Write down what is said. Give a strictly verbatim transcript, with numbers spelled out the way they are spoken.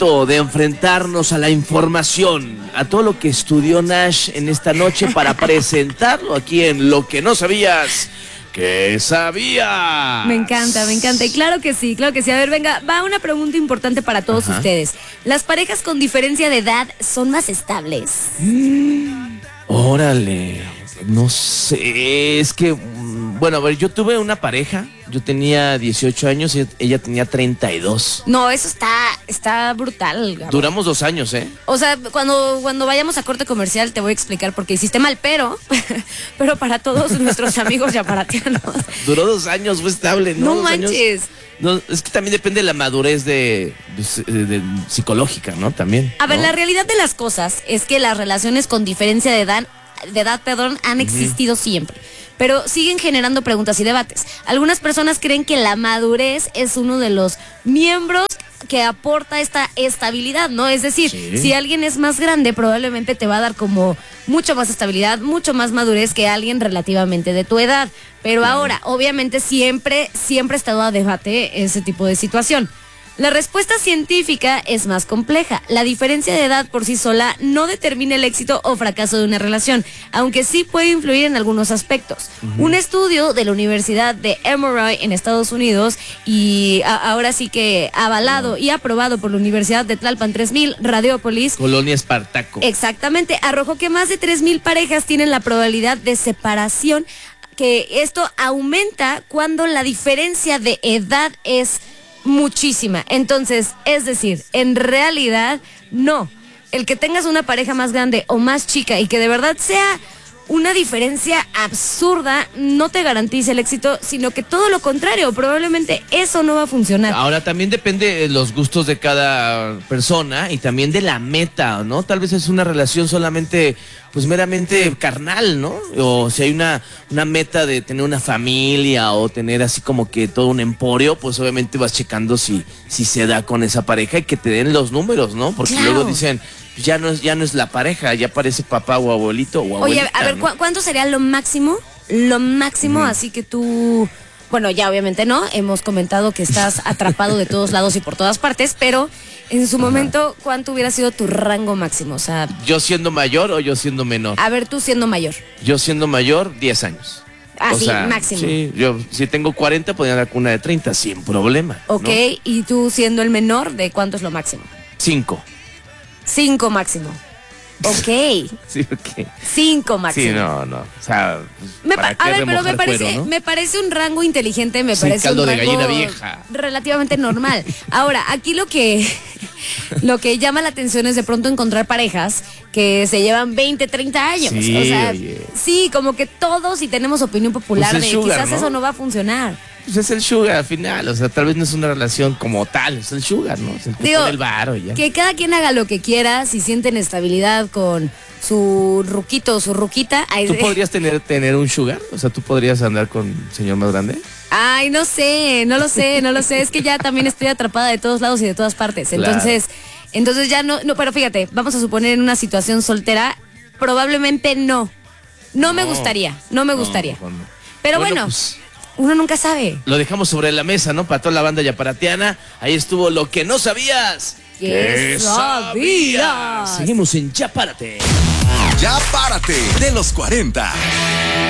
momento de enfrentarnos a la información, a todo lo que estudió Nash en esta noche para presentarlo aquí en Lo que no sabías que sabías. Me encanta, me encanta. Y claro que sí, claro que sí. A ver, venga, va una pregunta importante para todos Ajá. ustedes. ¿Las parejas con diferencia de edad son más estables? Mm, órale, no sé, es que, bueno, a ver, yo tuve una pareja, yo tenía dieciocho años y ella tenía treinta y dos. No, eso está, está brutal, Gabo. Duramos dos años, ¿eh? O sea, cuando, cuando vayamos a corte comercial te voy a explicar por qué hiciste mal, pero, pero para todos nuestros amigos yaparatianos. Duró dos años, fue estable, ¿no? No dos manches. Años. No, es que también depende de la madurez de, de, de psicológica, ¿no? También. A ver, ¿no? La realidad de las cosas es que las relaciones con diferencia de edad, de edad, perdón, han uh-huh. existido siempre. Pero siguen generando preguntas y debates. Algunas personas creen que la madurez es uno de los miembros que aporta esta estabilidad, ¿no? Es decir, sí. si alguien es más grande, probablemente te va a dar como mucho más estabilidad, mucho más madurez que alguien relativamente de tu edad. Pero sí. ahora, obviamente, siempre, siempre ha estado a debate ese tipo de situación. La respuesta científica es más compleja. La diferencia de edad por sí sola no determina el éxito o fracaso de una relación, aunque sí puede influir en algunos aspectos. Uh-huh. Un estudio de la Universidad de Emory en Estados Unidos y a- ahora sí que avalado uh-huh. y aprobado por la Universidad de Tlalpan tres mil, Radiópolis. Colonia Espartaco. Exactamente, arrojó que más de tres mil parejas tienen la probabilidad de separación, que esto aumenta cuando la diferencia de edad es muchísima. Entonces, es decir, en realidad, no. El que tengas una pareja más grande o más chica y que de verdad sea una diferencia absurda no te garantiza el éxito, sino que todo lo contrario, probablemente eso no va a funcionar. Ahora también depende de los gustos de cada persona y también de la meta, ¿no? Tal vez es una relación solamente, pues meramente carnal, ¿no? O si hay una, una meta de tener una familia o tener así como que todo un emporio, pues obviamente vas checando si, si se da con esa pareja y que te den los números, ¿no? Porque claro. luego dicen, ya no es, ya no es la pareja, ya parece papá o abuelito o abuelita. Oye, a ver, ¿no? ¿cu- ¿cuánto sería lo máximo? Lo máximo, uh-huh. así que tú... Bueno, ya obviamente no, hemos comentado que estás atrapado de todos lados y por todas partes, pero en su Ajá. momento, ¿cuánto hubiera sido tu rango máximo? O sea, ¿yo siendo mayor o yo siendo menor? A ver, tú siendo mayor. Yo siendo mayor, diez años. Ah, o sí, sea, máximo. Sí, yo si tengo cuarenta, podría dar con una de treinta, sin problema. Ok, ¿no? ¿Y tú siendo el menor, de cuánto es lo máximo? Cinco. Cinco máximo. Ok. Sí, ok. Cinco máximo. Sí, no, no. O sea, me pa- a ver, pero me parece, cuero, ¿no? me parece un rango inteligente, me sí, parece caldo un de rango gallina vieja. relativamente normal. Ahora, aquí lo que lo que llama la atención es de pronto encontrar parejas que se llevan veinte, treinta años. Sí, o sea, oye. sí, como que todos y tenemos opinión popular pues de sugar, quizás ¿no? eso no va a funcionar. Pues es el sugar al final, o sea, tal vez no es una relación como tal, es el sugar, ¿no? Es el que Digo, pone el varo y ya. Que cada quien haga lo que quiera, si sienten estabilidad con su ruquito o su ruquita. Ay, ¿Tú podrías tener, tener un sugar? O sea, ¿tú podrías andar con un señor más grande? Ay, no sé, no lo sé, no lo sé. Es que ya también estoy atrapada de todos lados y de todas partes. Entonces, claro. entonces ya no, no, pero fíjate, vamos a suponer en una situación soltera, probablemente no. No, no me gustaría, no me gustaría. No, no. Pero bueno, bueno pues, uno nunca sabe. Lo dejamos sobre la mesa, ¿no? Para toda la banda yaparatiana. Ahí estuvo Lo que no sabías. ¿Qué sabías? Seguimos en Ya Párate. Ya Párate de los cuarenta.